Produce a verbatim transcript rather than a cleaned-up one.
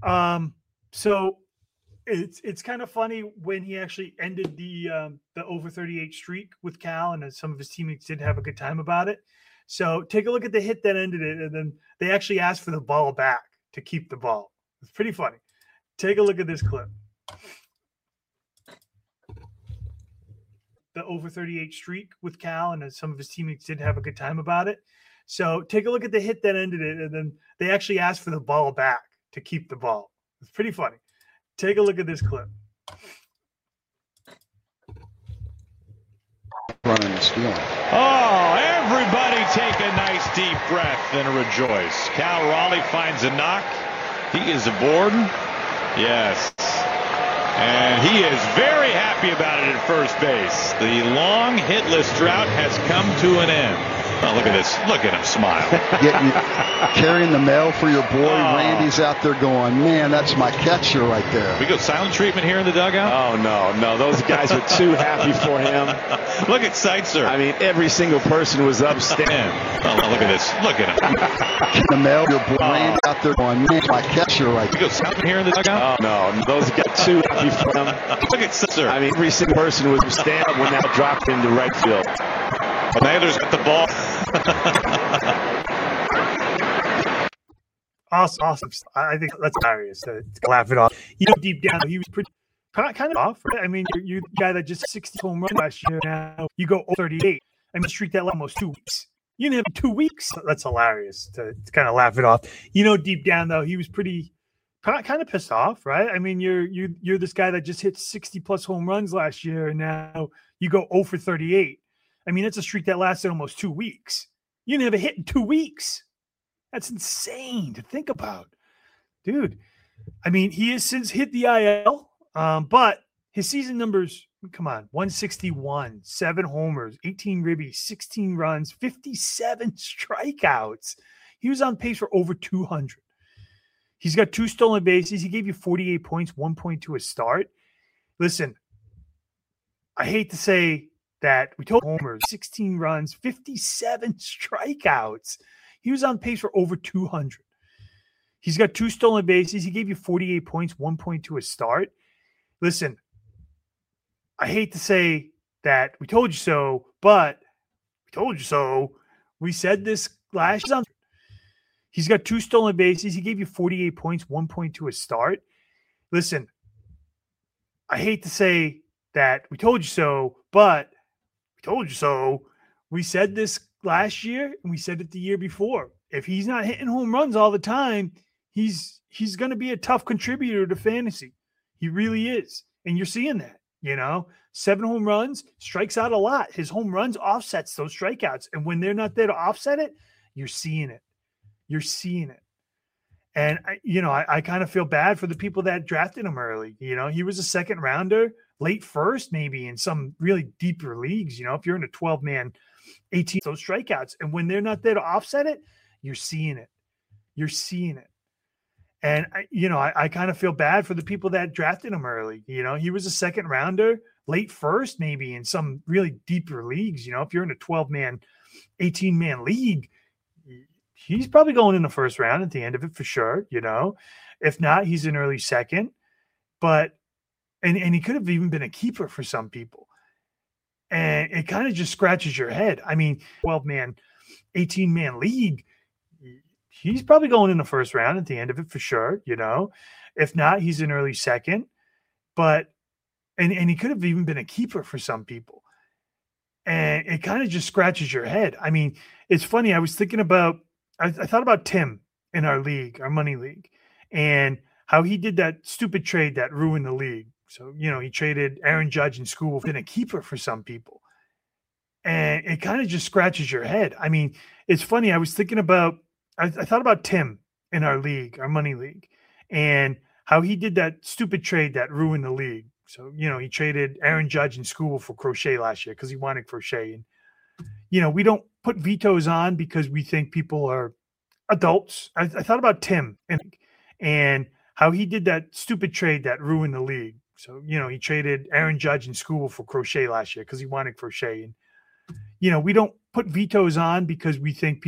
Um, so it's it's kind of funny when he actually ended the um, the over thirty-eight streak with Cal, and some of his teammates did have a good time about it. So take a look at the hit that ended it, and then they actually asked for the ball back to keep the ball. It's pretty funny. Take a look at this clip. The over thirty-eight streak with Cal, and some of his teammates did have a good time about it. So take a look at the hit that ended it, and then they actually asked for the ball back to keep the ball. It's pretty funny. Take a look at this clip. Running the steal. Oh, everybody take a nice deep breath and rejoice. Cal Raleigh finds a knock. He is aboard. Yes. And he is very happy about it at first base. The long hitless drought has come to an end. Oh, look at this. Look at him smile. Getting, carrying the mail for your boy. Oh. Randy's out there going, man, that's my catcher right there. We go silent treatment here in the dugout? Oh, no, no. Those guys were too happy for him. Look at Seitzer. I mean, every single person was upstanding. Oh, look at this. Look at him. The mail, your boy. Oh. Randy out there going, man, that's my catcher right there. We go silent here in the dugout? Oh, no. Those guys too happy for him. Look at Seitzer. I mean, every single person was stand up when that dropped into right field. Commanders got the ball. awesome, awesome. I think that's hilarious to, to laugh it off. You know, deep down, he was pretty kind of off. Right? I mean, you're, you're the guy that just sixty home run last year. Now you go thirty-eight. I mean, streak that almost two weeks. You didn't have two weeks. That's hilarious to, to kind of laugh it off. You know, deep down though, he was pretty kind of pissed off, right? I mean, you're you you're this guy that just hit sixty plus home runs last year, and now you go zero for thirty-eight. I mean, that's a streak that lasted almost two weeks. You didn't have a hit in two weeks. That's insane to think about. Dude, I mean, he has since hit the I L, um, but his season numbers, come on, one sixty-one, seven homers, eighteen ribbies, sixteen runs, fifty-seven strikeouts. He was on pace for over two hundred. He's got two stolen bases. He gave you forty-eight points, one point to a start. Listen, I hate to say that we told homers, sixteen runs, fifty-seven strikeouts. He was on pace for over two hundred. He's got two stolen bases. He gave you forty-eight points, one point to a start. Listen, I hate to say that we told you so, but we told you so. We said this last year. He's got two stolen bases. He gave you forty-eight points, one point to a start. Listen, I hate to say that we told you so, but told you so. We said this last year, and we said it the year before. If he's not hitting home runs all the time, he's he's going to be a tough contributor to fantasy. He really is, and you're seeing that. You know, seven home runs, strikes out a lot. His home runs offsets those strikeouts, and when they're not there to offset it, you're seeing it. You're seeing it. And, I, you know, I, I kind of feel bad for the people that drafted him early. You know, he was a second rounder, late first maybe in some really deeper leagues. You know, if you're in a twelve-man, eighteen, those strikeouts. And when they're not there to offset it, you're seeing it. You're seeing it. And, I, you know, I, I kind of feel bad for the people that drafted him early. You know, he was a second rounder, late first maybe in some really deeper leagues. You know, if you're in a twelve-man, eighteen-man league, he's probably going in the first round at the end of it for sure, you know. If not, he's an early second. But and, and he could have even been a keeper for some people. And it kind of just scratches your head. I mean, twelve-man, eighteen-man league, he's probably going in the first round at the end of it for sure, you know. If not, he's an early second. But and, and he could have even been a keeper for some people. And it kind of just scratches your head. I mean, it's funny. I was thinking about I, I thought about Tim in our league, our money league, and how he did that stupid trade that ruined the league. So, you know, he traded Aaron Judge and School, been a keeper for some people. And it kind of just scratches your head. I mean, it's funny. I was thinking about, I, I thought about Tim in our league, our money league, and how he did that stupid trade that ruined the league. So, you know, he traded Aaron Judge and School for Crochet last year because he wanted Crochet. And, you know, we don't put vetoes on because we think people are adults. I, I thought about Tim and, and how he did that stupid trade that ruined the league. So, you know, he traded Aaron Judge and School for Crochet last year because he wanted Crochet. And, you know, we don't put vetoes on because we think people